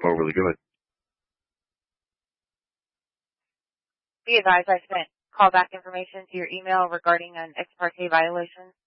overly good. Be advised, I sent callback information to your email regarding an ex parte violation.